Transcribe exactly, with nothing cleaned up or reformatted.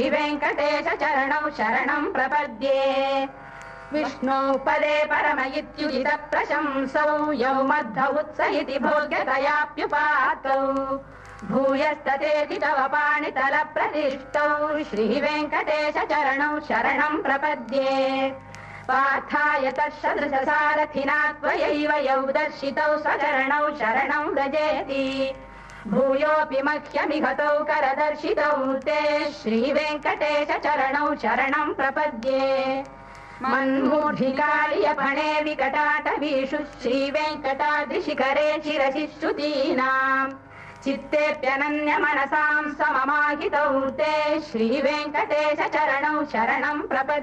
श्रीवेङ्कटेश चरणौ शरणं प्रपद्ये विष्णु पदे परम इत्युदित प्रशंसौ यौ मध्व उत्स इति भोग्यतयाप्युपातौ भूयस्ततेति तव पाणितल प्रतिष्ठौ श्रीवेङ्कटेश चरणौ शरणं प्रपद्ये पार्थाय तत्सदृशसारथिना त्वयैव यौ दर्शितौ स्वचरणौ शरणं व्रजेति भूयोऽपि मह्यमिहतौ करदर्शितौ ते श्रीवेङ्कटेश चरणौ शरणं प्रपद्ये मन्मूढिकार्यफणे विकटाटवीषु श्रीवेङ्कटाद्रिशिखरे शिरसि श्रुतीनाम् चित्तेऽप्यनन्यमनसां सममाहितौ ते श्रीवेङ्कटेश चरणौ शरणं प्रपद्ये।